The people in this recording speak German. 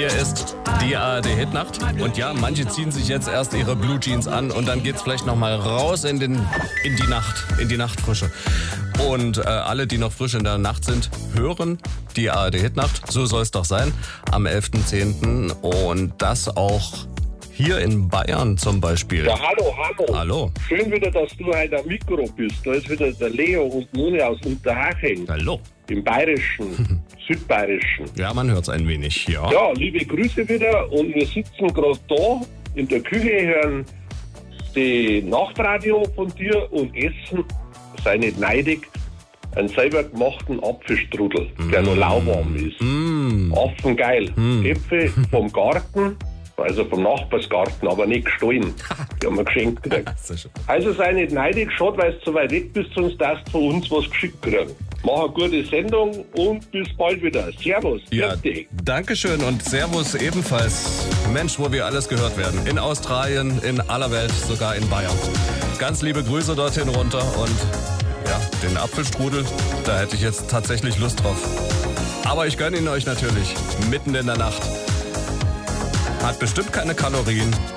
Hier ist die ARD-Hitnacht. Und ja, manche ziehen sich jetzt erst ihre Blue Jeans an und dann geht's vielleicht nochmal raus in die Nachtfrische. Und alle, die noch frisch in der Nacht sind, hören die ARD-Hitnacht. So soll es doch sein, am 11.10. Und das auch hier in Bayern zum Beispiel. Ja, hallo. Hallo. Schön wieder, dass du heute am Mikro bist. Da ist wieder der Leo und Moni aus Unterhaching. Hallo. Im Bayerischen, Südbayerischen. Ja, man hört es ein wenig, ja. Ja, liebe Grüße wieder. Und wir sitzen gerade da in der Küche, hören die Nachtradio von dir und essen, sei nicht neidig, einen selber gemachten Apfelstrudel, der noch lauwarm ist. Affengeil. Äpfel vom Garten, also vom Nachbarsgarten, aber nicht gestohlen. Die haben wir geschenkt gekriegt. Also sei nicht neidig, schade, weil du so weit weg bist, sonst darfst du von uns was geschickt kriegen. Mach eine gute Sendung und bis bald wieder. Servus. Ja, Fertig. Dankeschön und Servus ebenfalls. Mensch, wo wir alles gehört werden. In Australien, in aller Welt, sogar in Bayern. Ganz liebe Grüße dorthin runter und ja, den Apfelstrudel, da hätte ich jetzt tatsächlich Lust drauf. Aber ich gönne ihn euch natürlich, mitten in der Nacht. Hat bestimmt keine Kalorien.